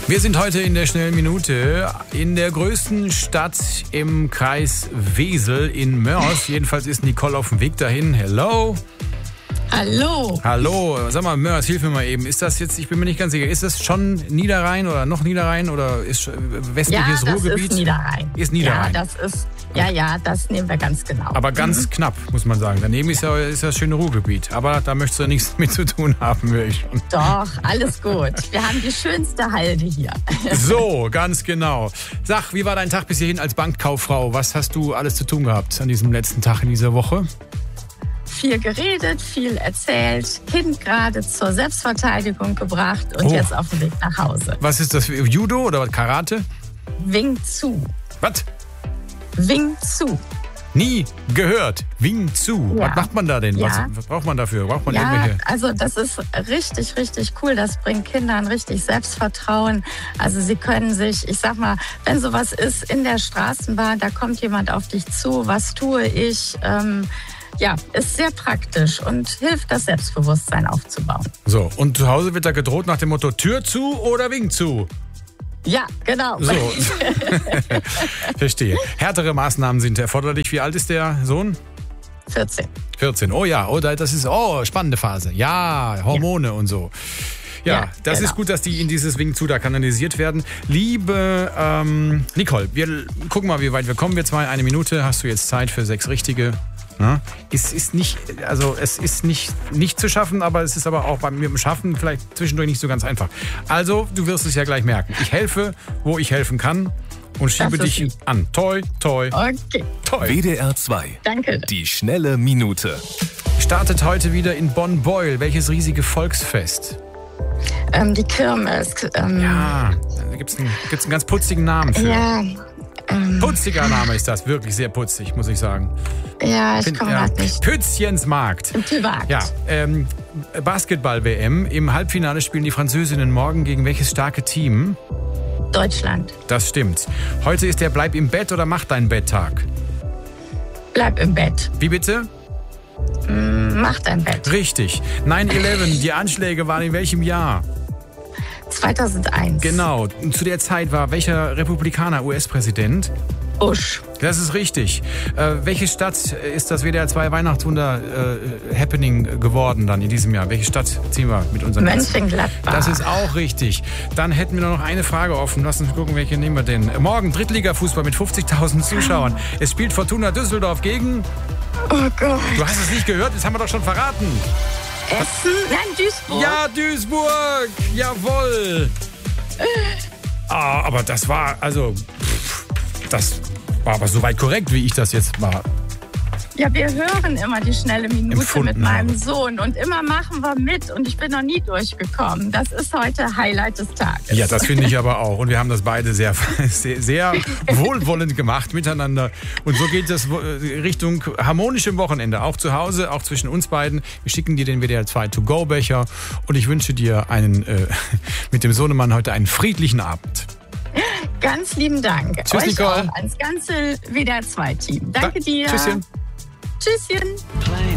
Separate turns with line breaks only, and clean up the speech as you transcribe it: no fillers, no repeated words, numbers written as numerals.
Wir sind heute in der schnellen Minute in der größten Stadt im Kreis Wesel in Mörs. Jedenfalls ist Nicole auf dem Weg dahin. Hello.
Hallo.
Hallo. Sag mal, Mörs, hilf mir mal eben. Ist das jetzt, ich bin mir nicht ganz sicher, ist das schon Niederrhein oder noch Niederrhein oder ist westliches Ruhrgebiet?
Ist Niederrhein.
Ist Niederrhein.
Das nehmen wir ganz genau.
Aber ganz knapp, muss man sagen. Daneben ist ja das schöne Ruhrgebiet. Aber da möchtest du nichts mit zu tun haben, höre ich schon.
Doch, alles gut. Wir haben die schönste Halde hier.
So, ganz genau. Sag, wie war dein Tag bis hierhin als Bankkauffrau? Was hast du alles zu tun gehabt an diesem letzten Tag in dieser Woche?
Viel geredet, viel erzählt, Kind gerade zur Selbstverteidigung gebracht und jetzt auf dem Weg nach Hause.
Was ist das? Judo oder Karate?
Wing Tsu.
Was?
Wing Tsu.
Nie gehört. Wing Tsu.
Ja.
Was macht man da denn?
Ja.
Was braucht man dafür? Braucht man
Ja,
irgendwelche?
also das ist richtig, richtig cool. Das bringt Kindern richtig Selbstvertrauen. Also sie können sich, ich sag mal, wenn sowas ist in der Straßenbahn, da kommt jemand auf dich zu, was tue ich? Ist sehr praktisch und hilft, das Selbstbewusstsein aufzubauen.
So, und zu Hause wird da gedroht nach dem Motto Tür zu oder Wing zu?
Ja, genau.
So. Verstehe. Härtere Maßnahmen sind erforderlich. Wie alt ist der Sohn?
14.
14. Oh ja, das ist spannende Phase. Ja, Hormone und so. Ja, das ist gut, dass die in dieses Wing zu da kanalisiert werden. Liebe Nicole, wir gucken mal, wie weit wir kommen. Wir 1 Minute. Hast du jetzt Zeit für 6 richtige? Ja? Es ist nicht zu schaffen, aber es ist aber auch mit dem Schaffen vielleicht zwischendurch nicht so ganz einfach. Also, du wirst es ja gleich merken. Ich helfe, wo ich helfen kann und schiebe dich an. Toi, toi,
Okay.
toi.
WDR 2.
Danke.
Die schnelle Minute.
Startet heute wieder in Bonn-Beuel. Welches riesige Volksfest?
Die Kirmes.
Ja, da gibt's einen ganz putzigen Namen für.
Ja.
Putziger Name ist das, wirklich sehr putzig, muss ich sagen.
Ja, ich komme gerade nicht.
Pützchensmarkt.
Im Privat.
Ja, Basketball-WM. Im Halbfinale spielen die Französinnen morgen gegen welches starke Team?
Deutschland.
Das stimmt. Heute ist der Bleib im Bett oder Mach dein Bett-Tag.
Bleib im Bett.
Wie bitte?
Mach dein Bett.
Richtig. 9/11, die Anschläge waren in welchem Jahr?
2001.
Genau. Zu der Zeit war welcher Republikaner US-Präsident?
Bush.
Das ist richtig. Welche Stadt ist das WDR 2 Weihnachtswunder Happening geworden dann in diesem Jahr? Welche Stadt ziehen wir mit unseren
Mönchengladbach.
Das ist auch richtig. Dann hätten wir nur noch eine Frage offen. Lass uns gucken, welche nehmen wir denn. Morgen Drittliga-Fußball mit 50.000 Zuschauern. Es spielt Fortuna Düsseldorf gegen...
Oh Gott.
Du hast es nicht gehört, das haben wir doch schon verraten.
Essen? Nein, Duisburg.
Ja, Duisburg. Jawohl. Aber das war, das war aber soweit korrekt, wie ich das jetzt mal
Ja, wir hören immer die schnelle Minute
empfunden
mit meinem
habe.
Sohn und immer machen wir mit und ich bin noch nie durchgekommen. Das ist heute Highlight des Tages.
Ja, das finde ich aber auch. Und wir haben das beide sehr, sehr, sehr wohlwollend gemacht miteinander. Und so geht das Richtung harmonischem Wochenende. Auch zu Hause, auch zwischen uns beiden. Wir schicken dir den WDR 2 To-Go-Becher. Und ich wünsche dir mit dem Sohnemann heute einen friedlichen Abend.
Ganz lieben Dank.
Tschüss,
Euch
Nicole.
auch ans ganze WDR 2 Team. Danke dir.
Tschüsschen.
Tschüsschen.